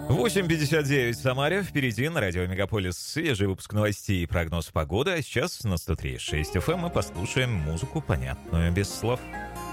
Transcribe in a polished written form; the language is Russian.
8:59 в Самаре. Впереди на радио Мегаполис свежий выпуск новостей и прогноз погоды. А сейчас на 103.6 FM мы послушаем музыку, понятную без слов.